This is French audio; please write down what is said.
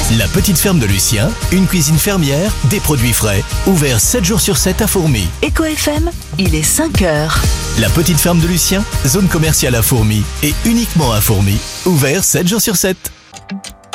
La petite ferme de Lucien, une cuisine fermière, des produits frais, ouvert 7 jours sur 7 à Fourmies. Eco FM, il est 5h. La petite ferme de Lucien, zone commerciale à Fourmies et uniquement à Fourmies, ouvert 7 jours sur 7.